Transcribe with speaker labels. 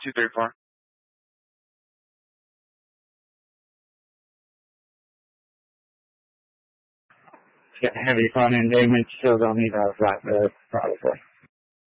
Speaker 1: 234.
Speaker 2: It's got heavy front end damage, so they'll need a flatbed probably.